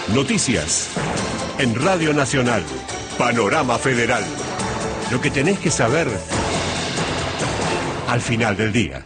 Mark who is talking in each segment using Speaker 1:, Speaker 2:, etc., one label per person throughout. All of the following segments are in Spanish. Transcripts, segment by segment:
Speaker 1: Noticias. En Radio Nacional. Panorama Federal. Lo que tenés que saber al final del día.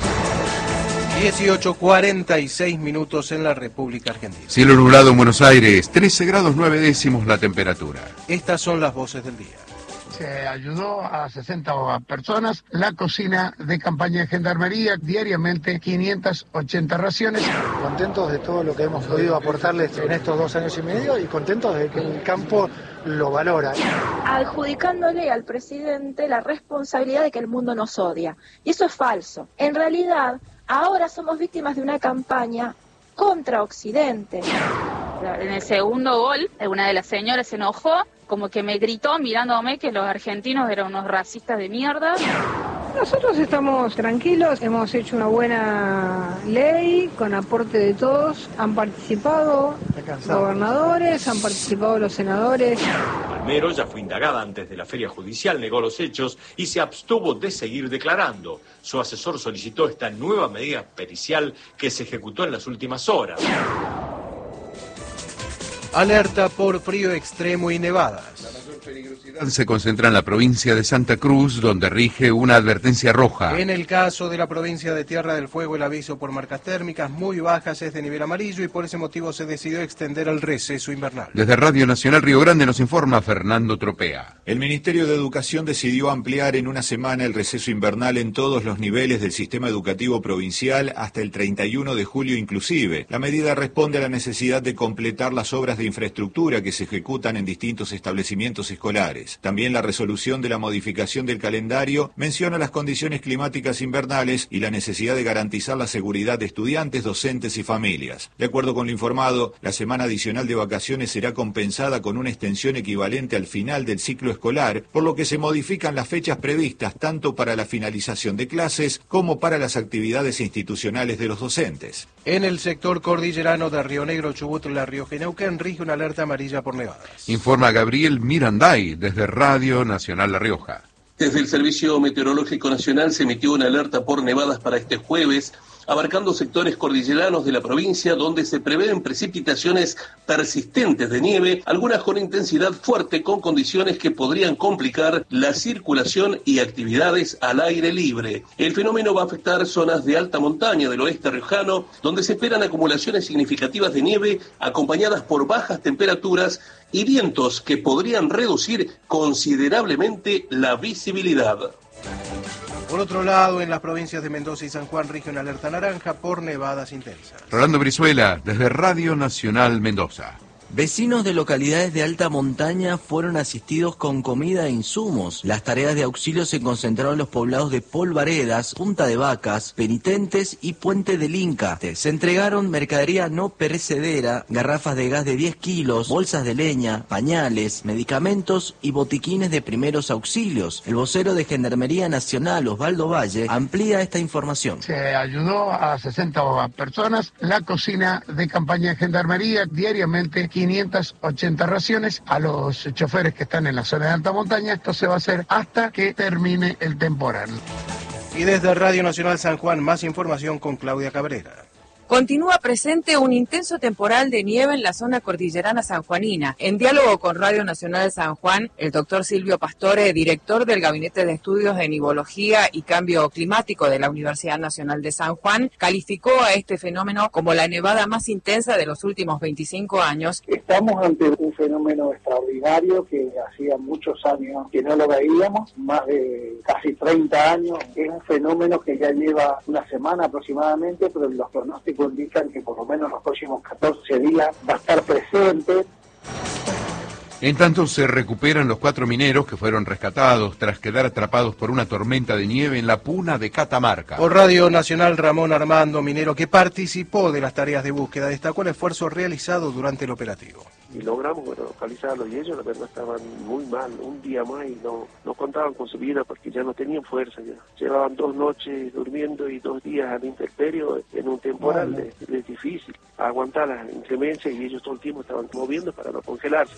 Speaker 2: 18:46 minutos en la República Argentina.
Speaker 3: Cielo nublado en Buenos Aires, 13 grados 9 décimos la temperatura.
Speaker 2: Estas son las voces del día.
Speaker 4: Se ayudó a 60 personas. La cocina de campaña de Gendarmería, diariamente 580 raciones.
Speaker 5: Contentos de todo lo que hemos podido aportarles en estos 2 años y medio y contentos de que el campo lo valora.
Speaker 6: Adjudicándole al presidente la responsabilidad de que el mundo nos odia. Y eso es falso. En realidad, ahora somos víctimas de una campaña contra Occidente.
Speaker 7: En el segundo gol, una de las señoras se enojó, como que me gritó mirándome que los argentinos eran unos racistas de mierda.
Speaker 8: Nosotros estamos tranquilos, hemos hecho una buena ley con aporte de todos, han participado gobernadores, han participado los senadores.
Speaker 9: Palmero ya fue indagada antes de la feria judicial, negó los hechos y se abstuvo de seguir declarando. Su asesor solicitó esta nueva medida pericial que se ejecutó en las últimas horas.
Speaker 2: Alerta por frío extremo y nevadas.
Speaker 3: La mayor peligrosidad se concentra en la provincia de Santa Cruz, donde rige una advertencia roja.
Speaker 2: En el caso de la provincia de Tierra del Fuego, el aviso por marcas térmicas muy bajas es de nivel amarillo y por ese motivo se decidió extender el receso invernal.
Speaker 3: Desde Radio Nacional Río Grande nos informa Fernando Tropea.
Speaker 10: El Ministerio de Educación decidió ampliar en una semana el receso invernal en todos los niveles del sistema educativo provincial hasta el 31 de julio inclusive. La medida responde a la necesidad de completar las obras de infraestructura que se ejecutan en distintos establecimientos escolares. También la resolución de la modificación del calendario menciona las condiciones climáticas invernales y la necesidad de garantizar la seguridad de estudiantes, docentes y familias. De acuerdo con lo informado, la semana adicional de vacaciones será compensada con una extensión equivalente al final del ciclo escolar, por lo que se modifican las fechas previstas tanto para la finalización de clases como para las actividades institucionales de los docentes.
Speaker 2: En el sector cordillerano de Río Negro, Chubut, La Rioja y Neuquén rige una alerta amarilla por nevadas.
Speaker 3: Informa Gabriel Miranday desde Radio Nacional La Rioja.
Speaker 11: Desde el Servicio Meteorológico Nacional se emitió una alerta por nevadas para este jueves, abarcando sectores cordilleranos de la provincia donde se prevén precipitaciones persistentes de nieve, algunas con intensidad fuerte con condiciones que podrían complicar la circulación y actividades al aire libre. El fenómeno va a afectar zonas de alta montaña del oeste riojano, donde se esperan acumulaciones significativas de nieve acompañadas por bajas temperaturas y vientos que podrían reducir considerablemente la visibilidad.
Speaker 2: Por otro lado, en las provincias de Mendoza y San Juan rige una alerta naranja por nevadas intensas.
Speaker 3: Rolando Brizuela, desde Radio Nacional Mendoza.
Speaker 12: Vecinos de localidades de alta montaña fueron asistidos con comida e insumos. Las tareas de auxilio se concentraron en los poblados de Polvaredas, Punta de Vacas, Penitentes y Puente del Inca. Se entregaron mercadería no perecedera, garrafas de gas de 10 kilos, bolsas de leña, pañales, medicamentos y botiquines de primeros auxilios. El vocero de Gendarmería Nacional, Osvaldo Valle, amplía esta información.
Speaker 4: Se ayudó a 60 personas. La cocina de campaña de Gendarmería, diariamente 580 raciones a los choferes que están en la zona de alta montaña. Esto se va a hacer hasta que termine el temporal.
Speaker 2: Y desde Radio Nacional San Juan, más información con Claudia Cabrera.
Speaker 13: Continúa presente un intenso temporal de nieve en la zona cordillerana sanjuanina. En diálogo con Radio Nacional San Juan, el doctor Silvio Pastore, director del Gabinete de Estudios de Nivología y Cambio Climático de la Universidad Nacional de San Juan, calificó a este fenómeno como la nevada más intensa de los últimos 25 años.
Speaker 14: Estamos ante un fenómeno extraordinario que hacía muchos años que no lo veíamos, más de casi 30 años. Es un fenómeno que ya lleva una semana aproximadamente, pero los pronósticos indican que por lo menos los próximos 14 días va a estar presente.
Speaker 3: En tanto, se recuperan los 4 mineros que fueron rescatados tras quedar atrapados por una tormenta de nieve en la puna de Catamarca.
Speaker 2: Por Radio Nacional, Ramón Armando, minero que participó de las tareas de búsqueda, destacó el esfuerzo realizado durante el operativo.
Speaker 15: Y logramos localizarlos y ellos la verdad estaban muy mal, un día más y no contaban con su vida porque ya no tenían fuerza. Ya llevaban 2 noches durmiendo y 2 días a la intemperie en un temporal. Es difícil aguantar las inclemencias y ellos todo el tiempo estaban moviendo para no congelarse.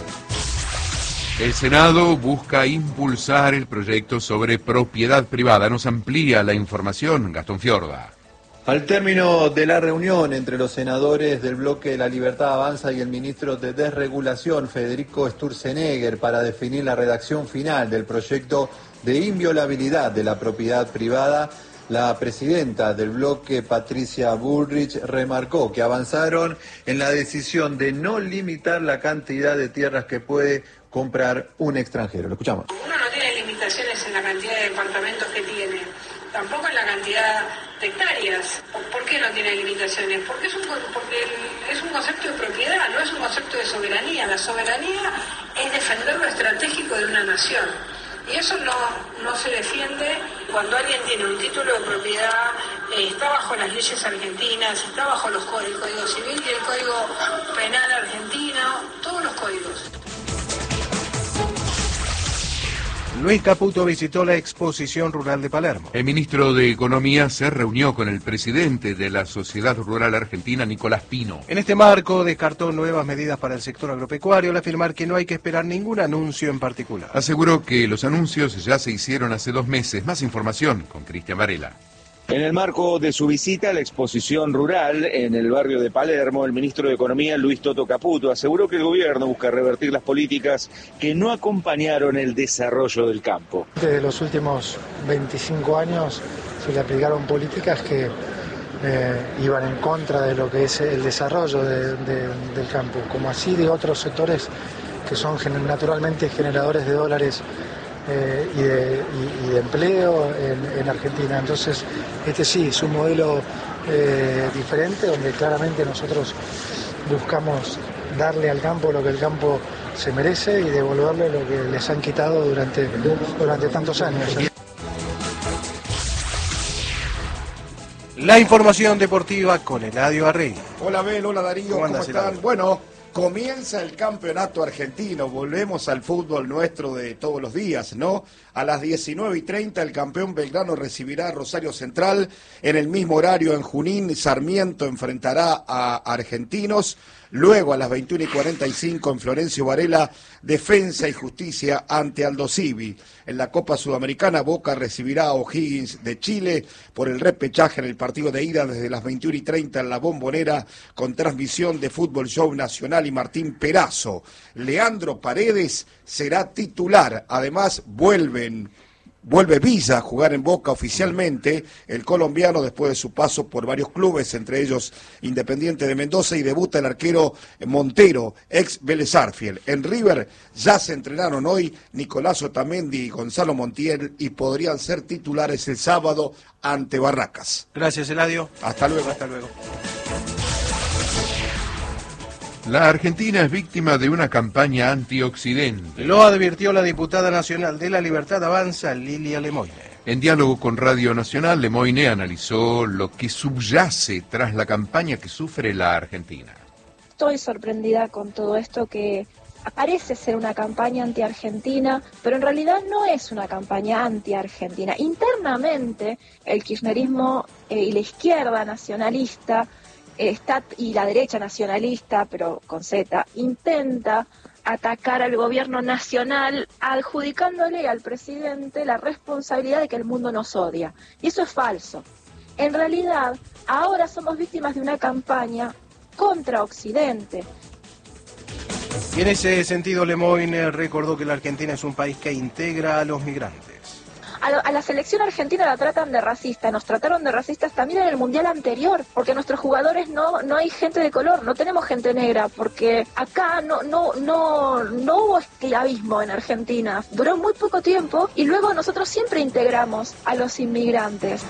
Speaker 3: El Senado busca impulsar el proyecto sobre propiedad privada. Nos amplía la información Gastón Fiorda.
Speaker 16: Al término de la reunión entre los senadores del bloque La Libertad Avanza y el ministro de Desregulación, Federico Sturzenegger, para definir la redacción final del proyecto de inviolabilidad de la propiedad privada, la presidenta del bloque, Patricia Bullrich, remarcó que avanzaron en la decisión de no limitar la cantidad de tierras que puede comprar un extranjero. Lo escuchamos.
Speaker 17: Uno no tiene limitaciones en la cantidad de departamentos que tiene, tampoco en la cantidad de hectáreas. ¿Por qué no tiene limitaciones? Porque es un concepto de propiedad, no es un concepto de soberanía. La soberanía es defender lo estratégico de una nación. Y eso no se defiende cuando alguien tiene un título de propiedad, está bajo las leyes argentinas, está bajo el Código Civil y el Código Penal argentino, todos los códigos.
Speaker 2: Luis Caputo visitó la exposición rural de Palermo.
Speaker 3: El ministro de Economía se reunió con el presidente de la Sociedad Rural Argentina, Nicolás Pino.
Speaker 2: En este marco descartó nuevas medidas para el sector agropecuario al afirmar que no hay que esperar ningún anuncio en particular.
Speaker 3: Aseguró que los anuncios ya se hicieron hace 2 meses. Más información con Cristian Varela.
Speaker 18: En el marco de su visita a la exposición rural en el barrio de Palermo, el ministro de Economía, Luis Toto Caputo, aseguró que el gobierno busca revertir las políticas que no acompañaron el desarrollo del campo.
Speaker 5: Desde los últimos 25 años se le aplicaron políticas que iban en contra de lo que es el desarrollo del campo, como así de otros sectores que son naturalmente generadores de dólares y de empleo en Argentina. Entonces, este sí es un modelo diferente, donde claramente nosotros buscamos darle al campo lo que el campo se merece y devolverle lo que les han quitado durante tantos años.
Speaker 2: La información deportiva con Eladio Arrey.
Speaker 19: Hola Abel, hola Darío, ¿cómo están? Bueno, comienza el campeonato argentino, volvemos al fútbol nuestro de todos los días, ¿no? A las 19:30 el campeón Belgrano recibirá a Rosario Central, en el mismo horario en Junín, Sarmiento enfrentará a Argentinos, luego a las 21:45 en Florencio Varela, Defensa y Justicia ante Aldo Civi. En la Copa Sudamericana, Boca recibirá a O'Higgins de Chile por el repechaje en el partido de ida desde las 21:30 en La Bombonera, con transmisión de Fútbol Show Nacional y Martín Perazo. Leandro Paredes será titular, además vuelve Villa a jugar en Boca oficialmente, el colombiano, después de su paso por varios clubes, entre ellos Independiente de Mendoza, y debuta el arquero Montero, ex Vélez Sarsfield. En River ya se entrenaron hoy Nicolás Otamendi y Gonzalo Montiel y podrían ser titulares el sábado ante Barracas.
Speaker 2: Gracias, Eladio.
Speaker 19: Hasta luego.
Speaker 2: Hasta luego.
Speaker 3: La Argentina es víctima de una campaña antioccidente.
Speaker 2: Lo advirtió la diputada nacional de La Libertad Avanza, Lilia Lemoyne.
Speaker 3: En diálogo con Radio Nacional, Lemoyne analizó lo que subyace tras la campaña que sufre la Argentina.
Speaker 6: Estoy sorprendida con todo esto que parece ser una campaña anti-argentina, pero en realidad no es una campaña anti-argentina. Internamente, el kirchnerismo y la izquierda nacionalista y la derecha nacionalista, pero con Z, intenta atacar al gobierno nacional adjudicándole al presidente la responsabilidad de que el mundo nos odia. Y eso es falso. En realidad, ahora somos víctimas de una campaña contra Occidente.
Speaker 2: Y en ese sentido, Lemoyne recordó que la Argentina es un país que integra a los migrantes.
Speaker 6: A la selección argentina la tratan de racista, nos trataron de racistas también en el mundial anterior, porque nuestros jugadores no hay gente de color, no tenemos gente negra, porque acá no hubo esclavismo en Argentina, duró muy poco tiempo y luego nosotros siempre integramos a los inmigrantes.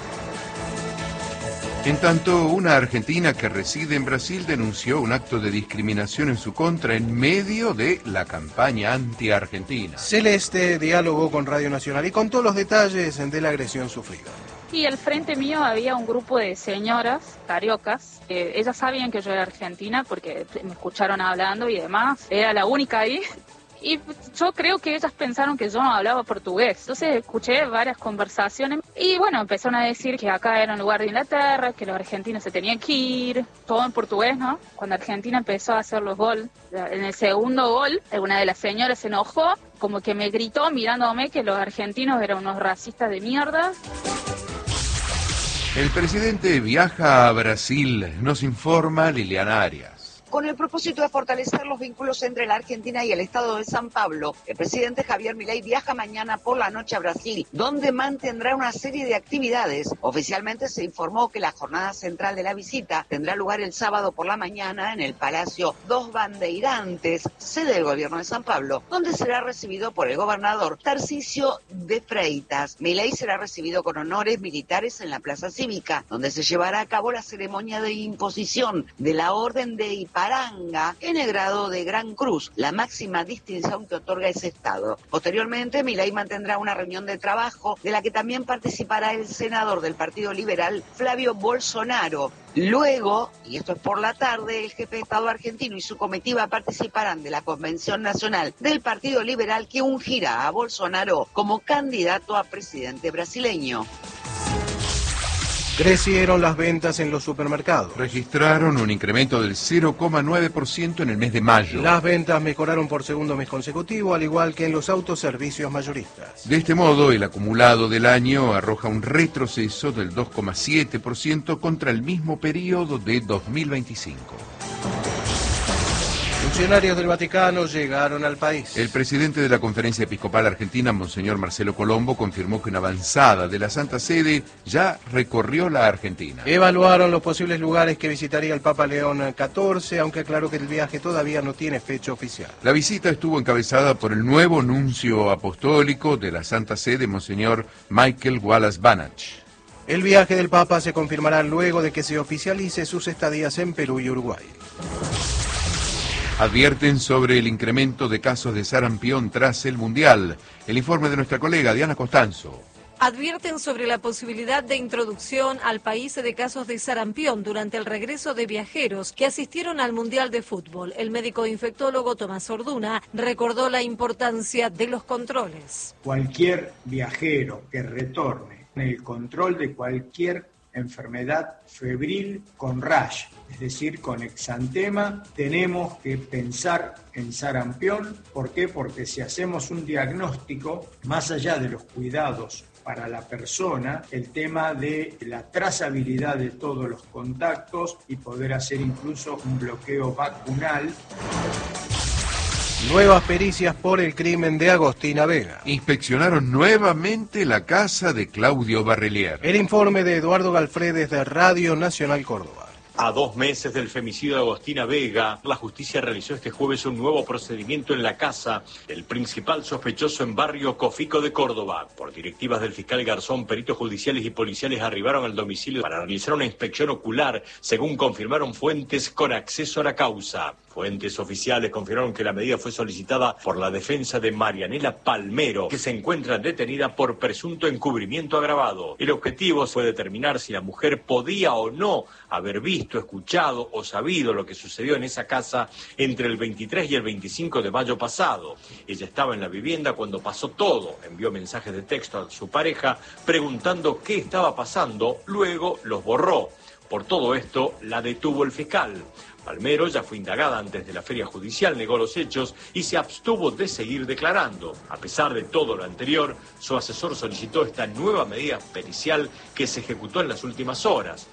Speaker 3: En tanto, una argentina que reside en Brasil denunció un acto de discriminación en su contra en medio de la campaña anti-argentina.
Speaker 2: Celeste dialogó con Radio Nacional y contó los detalles de la agresión sufrida.
Speaker 7: Y al frente mío había un grupo de señoras cariocas. Ellas sabían que yo era argentina porque me escucharon hablando y demás. Era la única ahí. Y yo creo que ellas pensaron que yo no hablaba portugués. Entonces escuché varias conversaciones y bueno, empezaron a decir que acá era un lugar de Inglaterra, que los argentinos se tenían que ir, todo en portugués, ¿no? Cuando Argentina empezó a hacer los goles, en el segundo gol, una de las señoras se enojó, como que me gritó mirándome que los argentinos eran unos racistas de mierda.
Speaker 3: El presidente viaja a Brasil, nos informa Liliana Arias.
Speaker 20: Con el propósito de fortalecer los vínculos entre la Argentina y el estado de San Pablo, el presidente Javier Milei viaja mañana por la noche a Brasil, donde mantendrá una serie de actividades. Oficialmente se informó que la jornada central de la visita tendrá lugar el sábado por la mañana en el Palacio Dos Bandeirantes, sede del gobierno de San Pablo, donde será recibido por el gobernador Tarcísio de Freitas. Milei será recibido con honores militares en la Plaza Cívica, donde se llevará a cabo la ceremonia de imposición de la Orden de Iparanga en el grado de Gran Cruz, la máxima distinción que otorga ese estado. Posteriormente, Milei mantendrá una reunión de trabajo de la que también participará el senador del Partido Liberal, Flavio Bolsonaro. Luego, y esto es por la tarde, el jefe de Estado argentino y su comitiva participarán de la Convención Nacional del Partido Liberal que ungirá a Bolsonaro como candidato a presidente brasileño.
Speaker 2: Crecieron las ventas en los supermercados.
Speaker 3: Registraron un incremento del 0,9% en el mes de mayo.
Speaker 2: Las ventas mejoraron por segundo mes consecutivo, al igual que en los autoservicios mayoristas.
Speaker 3: De este modo, el acumulado del año arroja un retroceso del 2,7% contra el mismo periodo de 2025.
Speaker 2: Funcionarios del Vaticano llegaron al país.
Speaker 3: El presidente de la Conferencia Episcopal Argentina, Monseñor Marcelo Colombo, confirmó que una avanzada de la Santa Sede ya recorrió la Argentina.
Speaker 2: Evaluaron los posibles lugares que visitaría el Papa León XIV, aunque aclaró que el viaje todavía no tiene fecha oficial.
Speaker 3: La visita estuvo encabezada por el nuevo nuncio apostólico de la Santa Sede, Monseñor Michael Wallace Banach.
Speaker 2: El viaje del Papa se confirmará luego de que se oficialice sus estadías en Perú y Uruguay.
Speaker 3: Advierten sobre el incremento de casos de sarampión tras el Mundial. El informe de nuestra colega Diana Costanzo.
Speaker 21: Advierten sobre la posibilidad de introducción al país de casos de sarampión durante el regreso de viajeros que asistieron al Mundial de Fútbol. El médico infectólogo Tomás Orduna recordó la importancia de los controles.
Speaker 22: Cualquier viajero que retorne en el control de cualquier enfermedad febril con rash, es decir, con exantema, tenemos que pensar en sarampión. ¿Por qué? Porque si hacemos un diagnóstico, más allá de los cuidados para la persona, el tema de la trazabilidad de todos los contactos y poder hacer incluso un bloqueo vacunal.
Speaker 2: Nuevas pericias por el crimen de Agostina Vega.
Speaker 3: Inspeccionaron nuevamente la casa de Claudio Barrelier.
Speaker 2: El informe de Eduardo Galfredes de Radio Nacional Córdoba.
Speaker 9: A 2 meses del femicidio de Agostina Vega, la justicia realizó este jueves un nuevo procedimiento en la casa del principal sospechoso en barrio Cofico de Córdoba. Por directivas del fiscal Garzón, peritos judiciales y policiales arribaron al domicilio para realizar una inspección ocular, según confirmaron fuentes con acceso a la causa. Fuentes oficiales confirmaron que la medida fue solicitada por la defensa de Marianela Palmero, que se encuentra detenida por presunto encubrimiento agravado. El objetivo fue determinar si la mujer podía o no haber visto, escuchado o sabido lo que sucedió en esa casa entre el 23 y el 25 de mayo pasado. Ella estaba en la vivienda cuando pasó todo. Envió mensajes de texto a su pareja preguntando qué estaba pasando, luego los borró. Por todo esto, la detuvo el fiscal. Palmero ya fue indagada antes de la feria judicial, negó los hechos y se abstuvo de seguir declarando. A pesar de todo lo anterior, su asesor solicitó esta nueva medida pericial que se ejecutó en las últimas horas.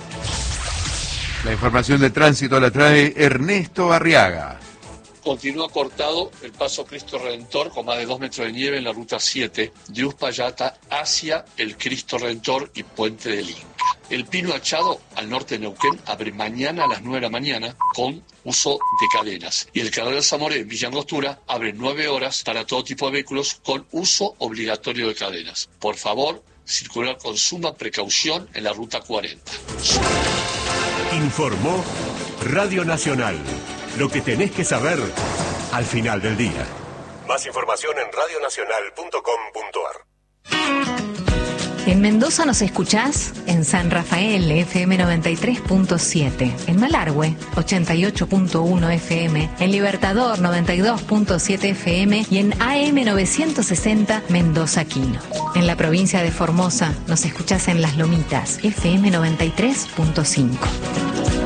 Speaker 3: La información de tránsito la trae Ernesto Arriaga.
Speaker 23: Continúa cortado el paso Cristo Redentor con más de 2 metros de nieve en la ruta 7 de Uspallata hacia el Cristo Redentor y Puente del Inca. El Pino Achado, al norte de Neuquén, abre mañana a las 9 de la mañana con uso de cadenas. Y el Carrera Zamoré, en Villa Angostura, abre 9 horas para todo tipo de vehículos con uso obligatorio de cadenas. Por favor, circular con suma precaución en la ruta 40.
Speaker 1: Informó Radio Nacional. Lo que tenés que saber al final del día. Más información en radionacional.com.ar.
Speaker 24: En Mendoza nos escuchás en San Rafael, FM 93.7, en Malargüe, 88.1 FM, en Libertador, 92.7 FM y en AM 960 Mendoza Quino. En la provincia de Formosa nos escuchás en Las Lomitas, FM 93.5.